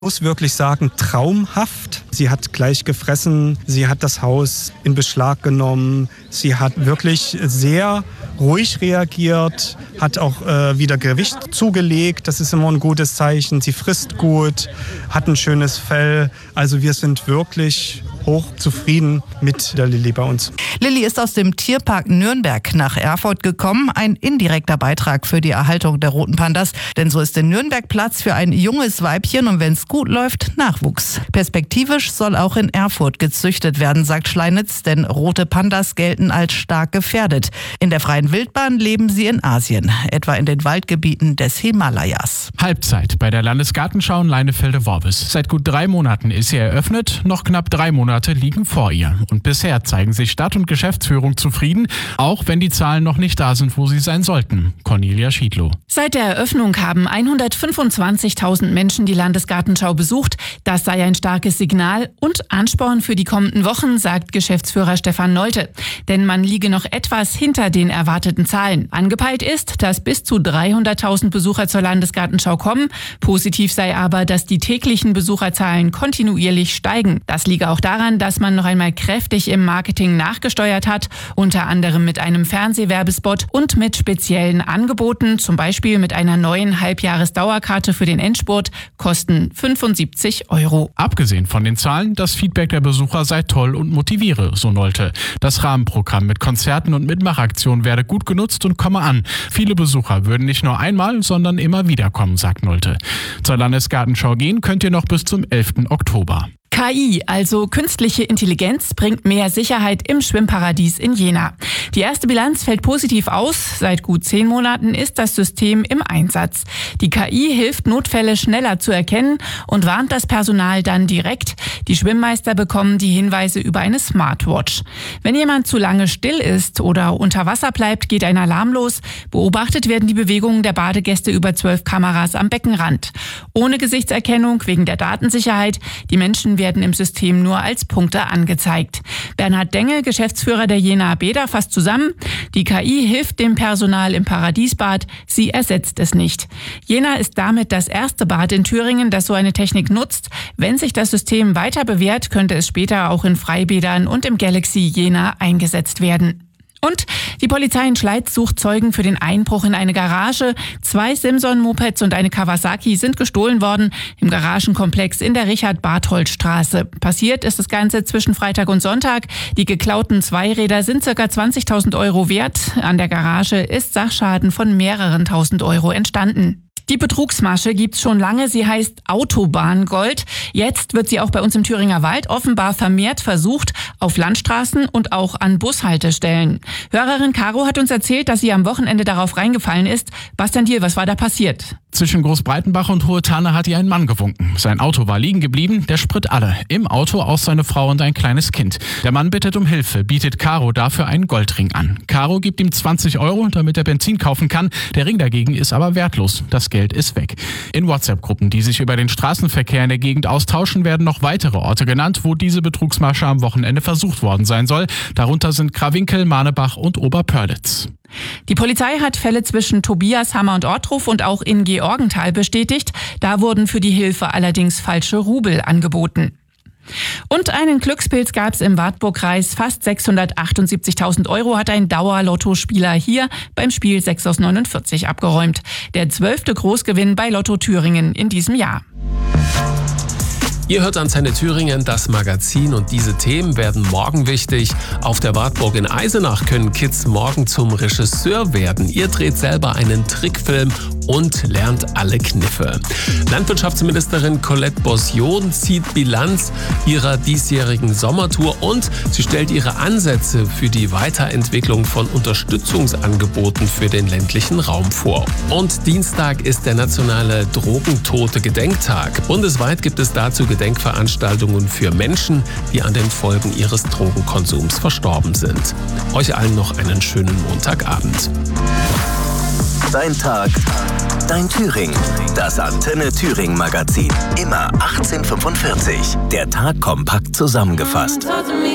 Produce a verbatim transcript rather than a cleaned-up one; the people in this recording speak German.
Ich muss wirklich sagen, traumhaft. Sie hat gleich gefressen, sie hat das Haus in Beschlag genommen, sie hat wirklich sehr ruhig reagiert, hat auch äh, wieder Gewicht zugelegt, das ist immer ein gutes Zeichen. Sie frisst gut, hat ein schönes Fell, also wir sind wirklich hoch zufrieden mit der Lilly bei uns. Lilly ist aus dem Tierpark Nürnberg nach Erfurt gekommen. Ein indirekter Beitrag für die Erhaltung der roten Pandas. Denn so ist in Nürnberg Platz für ein junges Weibchen und wenn es gut läuft, Nachwuchs. Perspektivisch soll auch in Erfurt gezüchtet werden, sagt Schleinitz, denn rote Pandas gelten als stark gefährdet. In der freien Wildbahn leben sie in Asien, etwa in den Waldgebieten des Himalayas. Halbzeit bei der Landesgartenschau in Leinefelde-Worvis. Seit gut drei Monaten ist sie eröffnet, noch knapp drei Monate liegen vor ihr. Und bisher zeigen sich Stadt- und Geschäftsführung zufrieden, auch wenn die Zahlen noch nicht da sind, wo sie sein sollten. Cornelia Schiedlow. Seit der Eröffnung haben hundertfünfundzwanzigtausend Menschen die Landesgartenschau besucht. Das sei ein starkes Signal und Ansporn für die kommenden Wochen, sagt Geschäftsführer Stefan Nolte. Denn man liege noch etwas hinter den erwarteten Zahlen. Angepeilt ist, dass bis zu dreihunderttausend Besucher zur Landesgartenschau kommen. Positiv sei aber, dass die täglichen Besucherzahlen kontinuierlich steigen. Das liege auch daran, dass man noch einmal kräftig im Marketing nachgesteuert hat, unter anderem mit einem Fernsehwerbespot und mit speziellen Angeboten, zum Beispiel mit einer neuen Halbjahresdauerkarte für den Endspurt, kosten fünfundsiebzig Euro. Abgesehen von den Zahlen, das Feedback der Besucher sei toll und motiviere, so Nolte. Das Rahmenprogramm mit Konzerten und Mitmachaktionen werde gut genutzt und komme an. Viele Besucher würden nicht nur einmal, sondern immer wieder kommen, sagt Nolte. Zur Landesgartenschau gehen könnt ihr noch bis zum elften Oktober. K I, also künstliche Intelligenz, bringt mehr Sicherheit im Schwimmparadies in Jena. Die erste Bilanz fällt positiv aus. Seit gut zehn Monaten ist das System im Einsatz. Die K I hilft, Notfälle schneller zu erkennen und warnt das Personal dann direkt. Die Schwimmmeister bekommen die Hinweise über eine Smartwatch. Wenn jemand zu lange still ist oder unter Wasser bleibt, geht ein Alarm los. Beobachtet werden die Bewegungen der Badegäste über zwölf Kameras am Beckenrand. Ohne Gesichtserkennung wegen der Datensicherheit. Die Menschen werden im System nur als Punkte angezeigt. Bernhard Denge, Geschäftsführer der Jena Bäder, fasst zusammen: Die K I hilft dem Personal im Paradiesbad, sie ersetzt es nicht. Jena ist damit das erste Bad in Thüringen, das so eine Technik nutzt. Wenn sich das System weiter bewährt, könnte es später auch in Freibädern und im Galaxy Jena eingesetzt werden. Und die Polizei in Schleiz sucht Zeugen für den Einbruch in eine Garage. Zwei Simson-Mopeds und eine Kawasaki sind gestohlen worden im Garagenkomplex in der Richard-Barthold-Straße. Passiert ist das Ganze zwischen Freitag und Sonntag. Die geklauten Zweiräder sind ca. zwanzigtausend Euro wert. An der Garage ist Sachschaden von mehreren tausend Euro entstanden. Die Betrugsmasche gibt's schon lange, sie heißt Autobahngold. Jetzt wird sie auch bei uns im Thüringer Wald offenbar vermehrt versucht, auf Landstraßen und auch an Bushaltestellen. Hörerin Caro hat uns erzählt, dass sie am Wochenende darauf reingefallen ist. Bastian Diel, was war da passiert? Zwischen Großbreitenbach und Hohe Tane hat ihr ein Mann gewunken. Sein Auto war liegen geblieben, der Sprit alle. Im Auto auch seine Frau und ein kleines Kind. Der Mann bittet um Hilfe, bietet Caro dafür einen Goldring an. Caro gibt ihm zwanzig Euro, damit er Benzin kaufen kann. Der Ring dagegen ist aber wertlos. Das Geld ist weg. In WhatsApp-Gruppen, die sich über den Straßenverkehr in der Gegend austauschen, werden noch weitere Orte genannt, wo diese Betrugsmasche am Wochenende versucht worden sein soll. Darunter sind Krawinkel, Manebach und Oberpörlitz. Die Polizei hat Fälle zwischen Tobias, Hammer und Ortruf und auch in Georgenthal bestätigt. Da wurden für die Hilfe allerdings falsche Rubel angeboten. Und einen Glückspilz gab es im Wartburgkreis. Fast sechshundertachtundsiebzigtausend Euro hat ein Dauer-Lottospieler hier beim Spiel sechs aus neunundvierzig abgeräumt. Der zwölfte Großgewinn bei Lotto Thüringen in diesem Jahr. Ihr hört Antenne Thüringen, das Magazin, und diese Themen werden morgen wichtig. Auf der Wartburg in Eisenach können Kids morgen zum Regisseur werden. Ihr dreht selber einen Trickfilm und lernt alle Kniffe. Landwirtschaftsministerin Colette Bossion zieht Bilanz ihrer diesjährigen Sommertour und sie stellt ihre Ansätze für die Weiterentwicklung von Unterstützungsangeboten für den ländlichen Raum vor. Und Dienstag ist der nationale Drogentote-Gedenktag. Bundesweit gibt es dazu Gedenkveranstaltungen für Menschen, die an den Folgen ihres Drogenkonsums verstorben sind. Euch allen noch einen schönen Montagabend. Dein Tag, dein Thüringen. Das Antenne Thüringen Magazin. Immer achtzehn Uhr fünfundvierzig. Der Tag kompakt zusammengefasst.